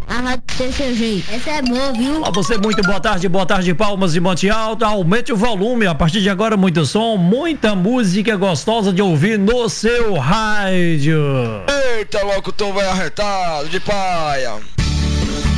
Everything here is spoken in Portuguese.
A rádio tem seu jeito. Essa é boa, viu? A você, muito boa tarde, Palmas e Monte Alto. Aumente o volume, a partir de agora, muito som, muita música gostosa de ouvir no seu rádio. Eita, locutor vai arretado de paia.